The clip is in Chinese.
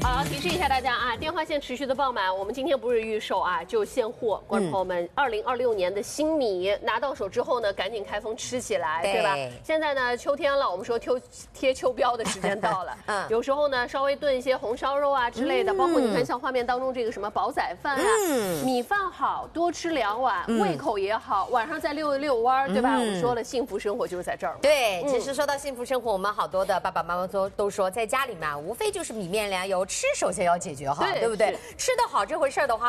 好，提示一下大家啊，电话线持续的爆满。我们今天不是预售啊，就现货。观众朋友们，2026年的新米拿到手之后呢，赶紧开封吃起来，对吧？现在呢，秋天了，我们说贴秋膘的时间到了。有时候呢，稍微炖一些红烧肉啊之类的，包括你看像画面当中这个什么煲仔饭啊，米饭好，多吃2碗，胃口也好，晚上再遛一遛弯，对吧？我们说了，幸福生活就是在这儿。 对，其实说到幸福生活，我们好多的爸爸妈妈都说，在家里面无非就是米面粮油，吃首先要解决好，对不对？吃得好这回事儿的话。